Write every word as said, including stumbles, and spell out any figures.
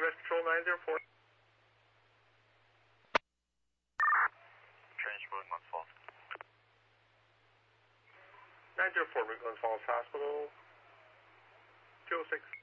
S Control nine zero four. Transport Glens Falls. nine zero four, Glens Falls Hospital. two oh six.